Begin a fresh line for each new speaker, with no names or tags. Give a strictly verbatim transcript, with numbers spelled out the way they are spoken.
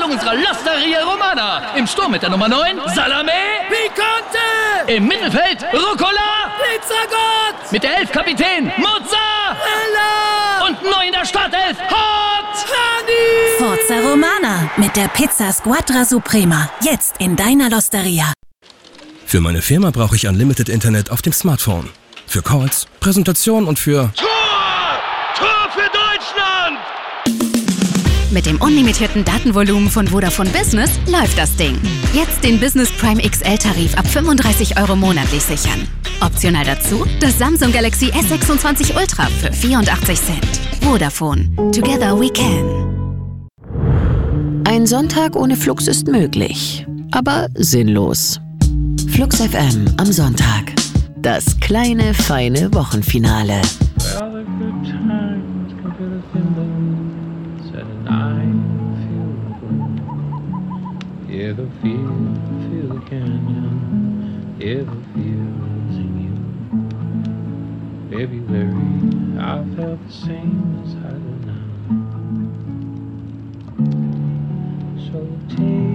Eröffnung unserer L'Osteria Romana. Im Sturm mit der Nummer neun, Salame Picante. Im Mittelfeld, Rucola Pizzagott. Mit der elf, Kapitän Mozzarella. Und neu in der Startelf, Hot Honey.
Forza Romana mit der Pizza Squadra Suprema. Jetzt in deiner L'Osteria.
Für meine Firma brauche ich Unlimited Internet auf dem Smartphone. Für Calls, Präsentation und für...
Tor! Tor für Deutschland!
Mit dem unlimitierten Datenvolumen von Vodafone Business läuft das Ding. Jetzt den Business Prime X L-Tarif ab fünfunddreißig Euro monatlich sichern. Optional dazu das Samsung Galaxy S sechsundzwanzig Ultra für vierundachtzig Cent. Vodafone. Together we can.
Ein Sonntag ohne Flux ist möglich, aber sinnlos. Flux F M am Sonntag. Das kleine, feine Wochenfinale.
Yeah, the feel, feel the canyon. Yeah, the feels in you. February, I felt the same as I do now. So take